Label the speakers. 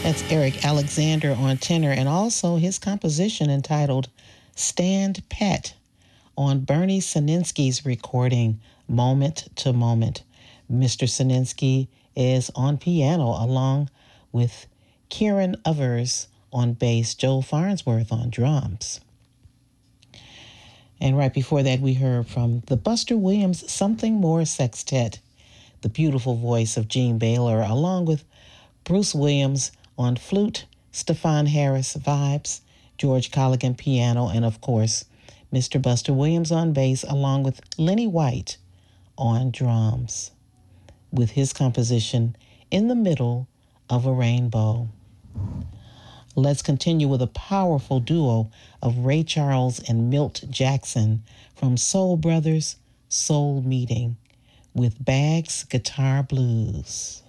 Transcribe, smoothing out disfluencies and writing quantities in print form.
Speaker 1: That's Eric Alexander on tenor, and also his composition entitled Stand Pat on Bernie Sininsky's recording Moment to Moment. Mr. Sininsky is on piano along with Kieran Uvers on bass, Joel Farnsworth on drums. And right before that, we heard from the Buster Williams Something More Sextet, the beautiful voice of Gene Baylor, along with Bruce Williams on flute, Stefan Harris vibes, George Colligan piano, and of course, Mr. Buster Williams on bass, along with Lenny White on drums, with his composition In the Middle of a Rainbow. Let's continue with a powerful duo of Ray Charles and Milt Jackson from Soul Brothers, Soul Meeting, with Bags Guitar Blues.